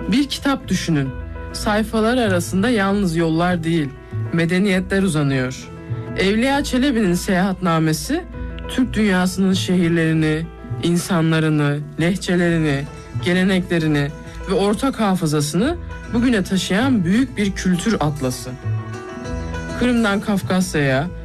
Bir kitap düşünün. Sayfalar arasında yalnız yollar değil, medeniyetler uzanıyor. Evliya Çelebi'nin seyahatnamesi, Türk dünyasının şehirlerini, insanlarını, lehçelerini, geleneklerini ve ortak hafızasını bugüne taşıyan büyük bir kültür atlası. Kırım'dan Kafkasya'ya,